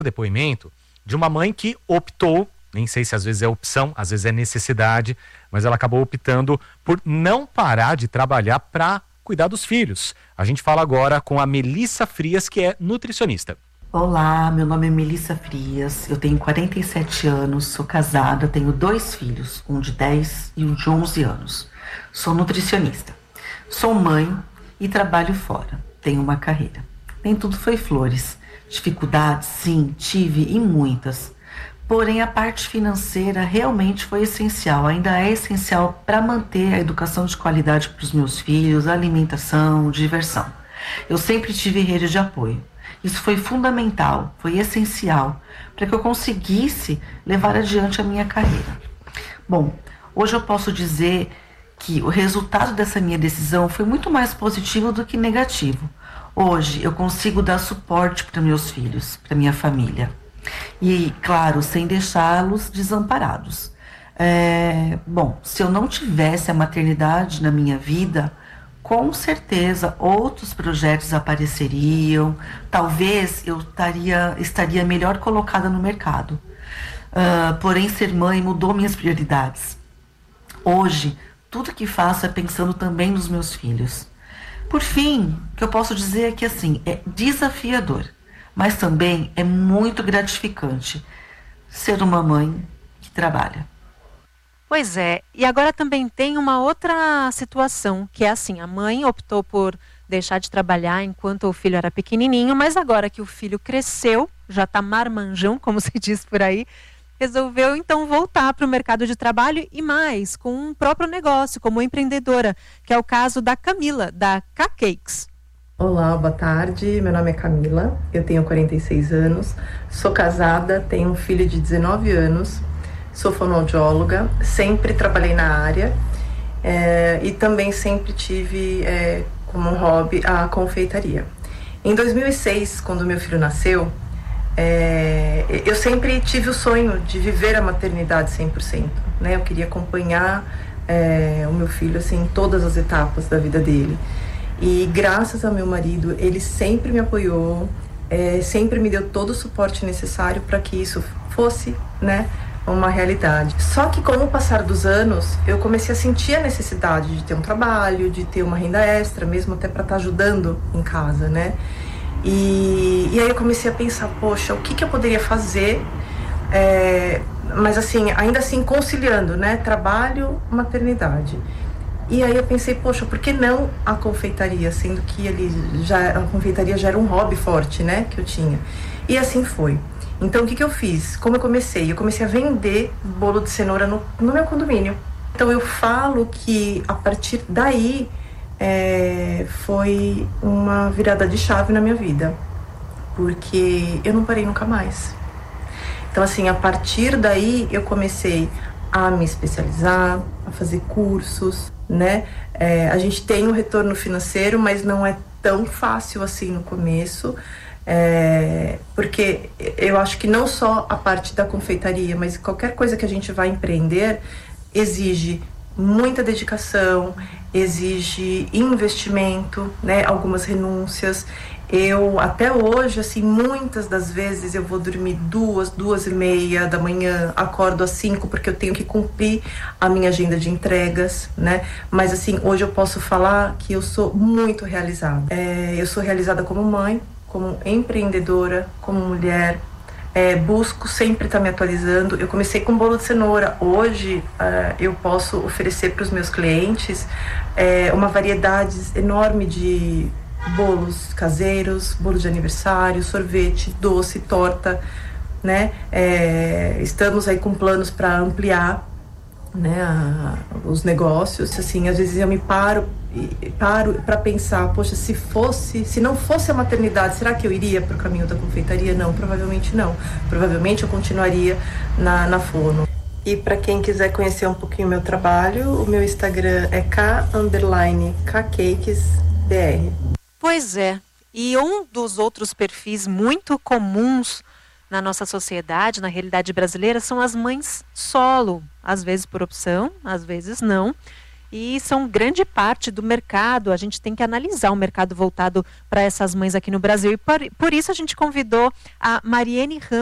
depoimento de uma mãe que optou, nem sei se às vezes é opção, às vezes é necessidade, mas ela acabou optando por não parar de trabalhar para cuidar dos filhos. A gente fala agora com a Melissa Frias, que é nutricionista. Olá, meu nome é Melissa Frias, eu tenho 47 anos, sou casada, tenho 2 filhos, um de 10 e um de 11 anos. Sou nutricionista. Sou mãe e trabalho fora, tenho uma carreira. Nem tudo foi flores. Dificuldades, sim, tive e muitas. Porém, a parte financeira realmente foi essencial, ainda é essencial para manter a educação de qualidade para os meus filhos, a alimentação, diversão. Eu sempre tive rede de apoio. Isso foi fundamental, foi essencial para que eu conseguisse levar adiante a minha carreira. Bom, hoje eu posso dizer que o resultado dessa minha decisão foi muito mais positivo do que negativo. Hoje eu consigo dar suporte para meus filhos, para minha família. E, claro, sem deixá-los desamparados. Bom, se eu não tivesse a maternidade na minha vida, com certeza outros projetos apareceriam, talvez eu estaria melhor colocada no mercado. Porém, ser mãe mudou minhas prioridades. Hoje, tudo que faço é pensando também nos meus filhos. Por fim, o que eu posso dizer é que assim, é desafiador, mas também é muito gratificante ser uma mãe que trabalha. Pois é, e agora também tem uma outra situação, que é assim, a mãe optou por deixar de trabalhar enquanto o filho era pequenininho, mas agora que o filho cresceu, já está marmanjão, como se diz por aí, resolveu então voltar para o mercado de trabalho e mais, com um próprio negócio, como empreendedora, que é o caso da Camila, da K-Cakes. Olá, boa tarde, meu nome é Camila, eu tenho 46 anos, sou casada, tenho um filho de 19 anos, sou fonoaudióloga, sempre trabalhei na área e também sempre tive como um hobby a confeitaria. Em 2006, quando meu filho nasceu, eu sempre tive o sonho de viver a maternidade 100%, né? Eu queria acompanhar o meu filho assim, em todas as etapas da vida dele. E graças ao meu marido, ele sempre me apoiou, sempre me deu todo o suporte necessário para que isso fosse, né, uma realidade. Só que com o passar dos anos, eu comecei a sentir a necessidade de ter um trabalho, de ter uma renda extra, mesmo até para estar ajudando em casa, né? E aí eu comecei a pensar, poxa, o que eu poderia fazer, mas assim, ainda assim conciliando, né, trabalho, maternidade. E aí eu pensei, poxa, por que não a confeitaria, sendo que a confeitaria já era um hobby forte, né, que eu tinha. E assim foi. Então o que eu fiz? Como eu comecei? Eu comecei a vender bolo de cenoura no meu condomínio. Então eu falo que a partir daí foi uma virada de chave na minha vida, porque eu não parei nunca mais. Então assim, a partir daí eu comecei a me especializar, a fazer cursos, né? A gente tem um retorno financeiro, mas não é tão fácil assim no começo, porque eu acho que não só a parte da confeitaria, mas qualquer coisa que a gente vai empreender exige muita dedicação, exige investimento, né? Algumas renúncias. Eu, até hoje, assim, muitas das vezes eu vou dormir 2h30 da manhã, acordo às 5 porque eu tenho que cumprir a minha agenda de entregas, né? Mas, assim, hoje eu posso falar que eu sou muito realizada. Eu sou realizada como mãe, como empreendedora, como mulher. Busco sempre estar me atualizando. Eu comecei com bolo de cenoura. Hoje eu posso oferecer para os meus clientes uma variedade enorme de bolos caseiros, bolos de aniversário, sorvete, doce, torta, né? Estamos aí com planos para ampliar, né, os negócios. Assim, às vezes eu me paro para pensar, poxa, se não fosse a maternidade, será que eu iria para o caminho da confeitaria? Não, provavelmente não. Provavelmente eu continuaria na fono. E para quem quiser conhecer um pouquinho meu trabalho, o meu Instagram é k_kcakesbr. Pois é, e um dos outros perfis muito comuns na nossa sociedade, na realidade brasileira, são as mães solo, às vezes por opção, às vezes não. e são grande parte do mercado. A gente tem que analisar o mercado voltado para essas mães aqui no Brasil. E por isso a gente convidou a Mariene Ramos